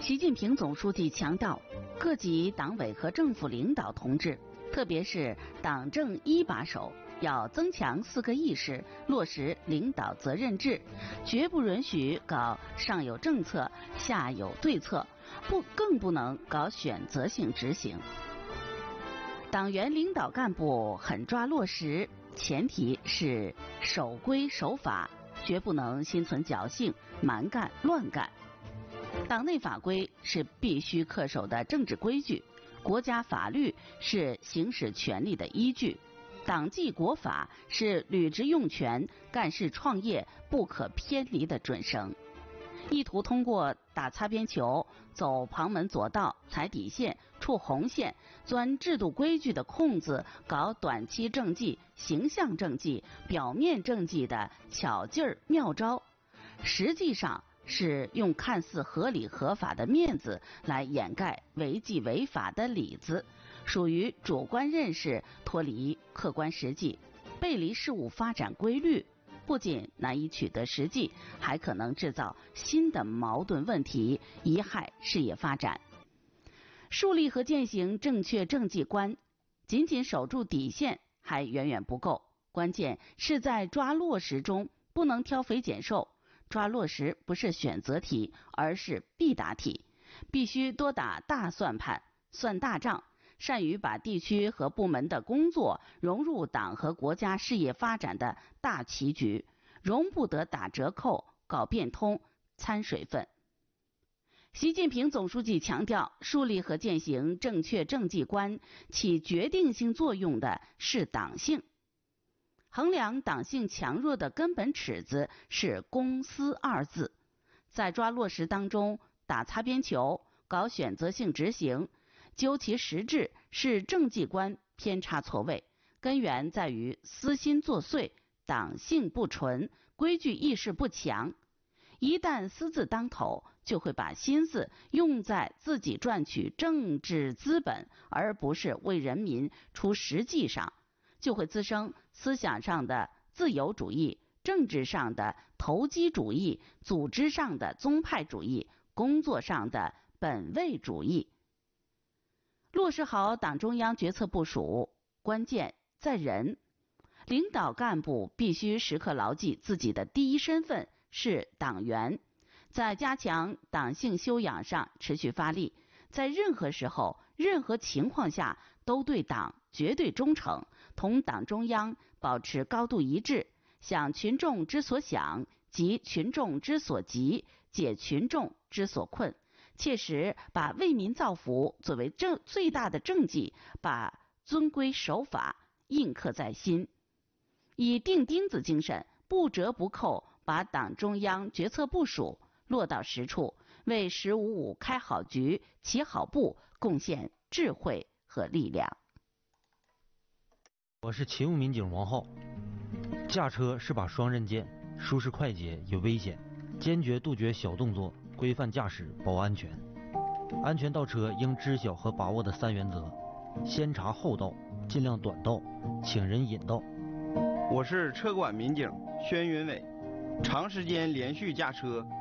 习近平总书记强调，各级党委和政府领导同志，特别是党政一把手，要增强4个意识，落实领导责任制，绝不允许搞上有政策下有对策，更不能搞选择性执行。党员领导干部狠抓落实，前提是守规守法，绝不能心存侥幸、蛮干乱干。党内法规是必须恪守的政治规矩，国家法律是行使权力的依据，党纪国法是履职用权、干事创业不可偏离的准绳。意图通过打擦边球、走旁门左道、踩底线、触红线、钻制度规矩的空子，搞短期政绩、形象政绩、表面政绩的巧劲儿妙招，实际上是用看似合理合法的面子来掩盖违纪违法的理子，属于主观认识脱离客观实际，背离事物发展规律，不仅难以取得实际，还可能制造新的矛盾问题，贻害事业发展。树立和践行正确政绩观，仅仅守住底线还远远不够，关键是在抓落实中不能挑肥拣瘦。抓落实不是选择题，而是必答题，必须多打大算盘，算大账，善于把地区和部门的工作融入党和国家事业发展的大棋局，容不得打折扣、搞变通、掺水分。习近平总书记强调，树立和践行正确政绩观，起决定性作用的是党性。衡量党性强弱的根本尺子是公私2字，在抓落实当中打擦边球、搞选择性执行，究其实质是政绩观偏差错位，根源在于私心作祟、党性不纯、规矩意识不强。一旦私字当头，就会把心思用在自己赚取政治资本，而不是为人民出实际上，就会滋生思想上的自由主义、政治上的投机主义、组织上的宗派主义、工作上的本位主义。落实好党中央决策部署，关键在人。领导干部必须时刻牢记自己的第一身份是党员，在加强党性修养上持续发力，在任何时候、任何情况下都对党绝对忠诚，同党中央保持高度一致，想群众之所想，急群众之所急，解群众之所困，切实把为民造福作为最大的政绩，把遵规守法印刻在心，以钉钉子精神，不折不扣把党中央决策部署落到实处，为“15+5”开好局、起好步贡献智慧和力量。 我是勤务民警王浩。驾车是把双刃剑，舒适快捷也危险，坚决杜绝小动作，规范驾驶保安全。安全倒车应知晓和把握的3原则：先查后到，尽量短道，请人引道。 我是车管民警宣云伟。长时间连续驾车